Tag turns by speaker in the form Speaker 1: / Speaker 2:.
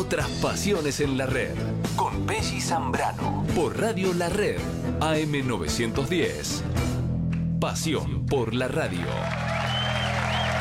Speaker 1: Otras pasiones en la red. Con Belli Zambrano. Por Radio La Red. AM 910. Pasión por la radio.